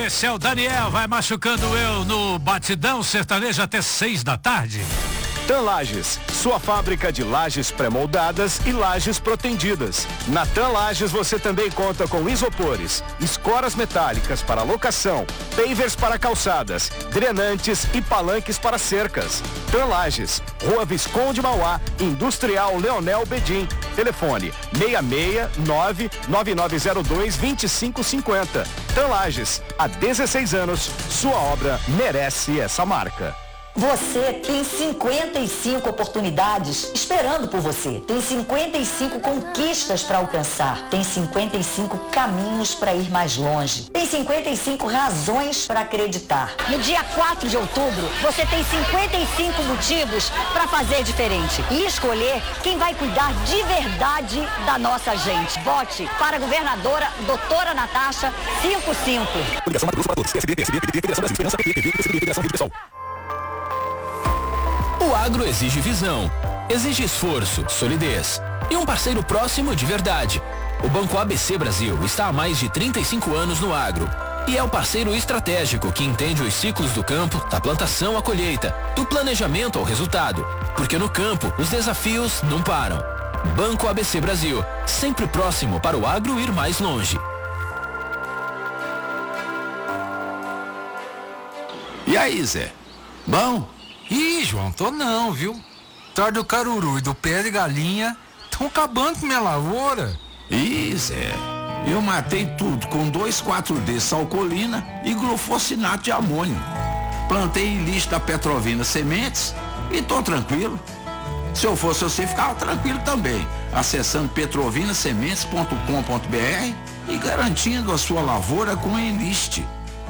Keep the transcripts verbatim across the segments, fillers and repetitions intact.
Esse é o Daniel, vai machucando eu no Batidão Sertanejo até seis da tarde. Tan Lages, sua fábrica de lajes pré-moldadas e lajes protendidas. Na Tan Lages você também conta com isopores, escoras metálicas para locação, pavers para calçadas, drenantes e palanques para cercas. Tan Lages, Rua Visconde Mauá, Industrial Leonel Bedim. Telefone seis seis nove nove nove zero dois dois cinco cinco zero. Tan Lages, há dezesseis anos, sua obra merece essa marca. Você tem cinquenta e cinco oportunidades esperando por você. Tem cinquenta e cinco conquistas para alcançar. Tem cinquenta e cinco caminhos para ir mais longe. Tem cinquenta e cinco razões para acreditar. No dia quatro de outubro, você tem cinquenta e cinco motivos para fazer diferente e escolher quem vai cuidar de verdade da nossa gente. Vote para a governadora doutora Natasha cinquenta e cinco. O agro exige visão, exige esforço, solidez e um parceiro próximo de verdade. O Banco A B C Brasil está há mais de trinta e cinco anos no agro e é o parceiro estratégico que entende os ciclos do campo, da plantação à colheita, do planejamento ao resultado, porque no campo os desafios não param. Banco A B C Brasil, sempre próximo para o agro ir mais longe. E aí, Zé? Bom? Ih, João, tô não, viu? Tarde do caruru e do pé de galinha estão acabando com minha lavoura. Ih, Zé, eu matei tudo com dois quatro D salcolina e glufosinato de amônio. Plantei em lixo da Petrovina Sementes e tô tranquilo. Se eu fosse você, ficava tranquilo também, acessando petrovina sementes ponto com ponto b r e garantindo a sua lavoura com Enlist.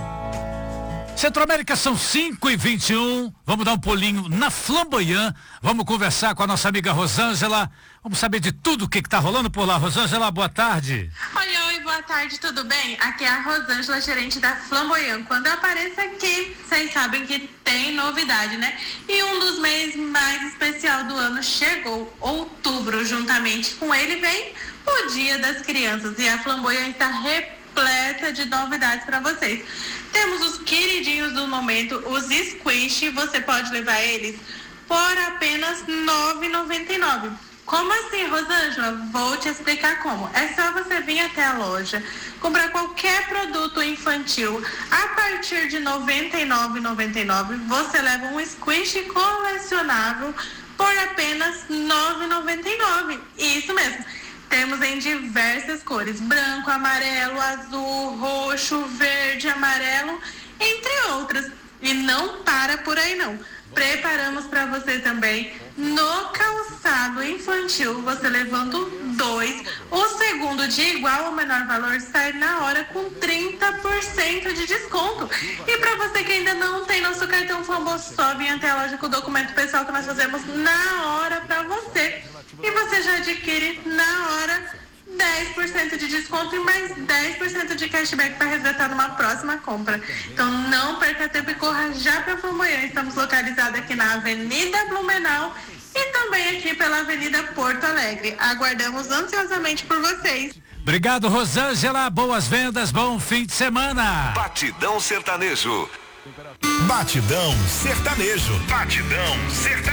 Centro-América são cinco e vinte e um, vamos dar um pulinho na Flamboyant, vamos conversar com a nossa amiga Rosângela, vamos saber de tudo o que está rolando por lá. Rosângela, boa tarde. Oi, oi, boa tarde, tudo bem? Aqui é a Rosângela, gerente da Flamboyant. Quando eu apareço aqui, vocês sabem que tem novidade, né? E um dos meses mais especial do ano chegou, outubro, juntamente com ele vem o Dia das Crianças e a Flamboyant está repleta de novidades para vocês. Temos os queridinhos do momento, os Squish, você pode levar eles por apenas nove reais e noventa e nove centavos. Como assim, Rosângela? Vou te explicar como. É só você vir até a loja, comprar qualquer produto infantil. A partir de noventa e nove reais e noventa e nove centavos, você leva um Squish colecionável por apenas nove reais e noventa e nove centavos. Isso mesmo. Temos em diversas cores, branco, amarelo, azul, roxo, verde, amarelo, entre outras. E não para por aí não. Preparamos para você também no calçado infantil, você levando dois. O segundo de igual ou menor valor sai na hora com trinta por cento de desconto. E para você que ainda não tem nosso cartão Flambo, só vem até a loja com o documento pessoal que nós fazemos na hora para você. E você já adquire na hora dez por cento de desconto e mais dez por cento de cashback para resgatar numa próxima compra. Então não perca tempo e corra já para a Flamboyant. Estamos localizados aqui na Avenida Blumenau e também aqui pela Avenida Porto Alegre. Aguardamos ansiosamente por vocês. Obrigado, Rosângela. Boas vendas, bom fim de semana. Batidão Sertanejo. Batidão Sertanejo. Batidão Sertanejo.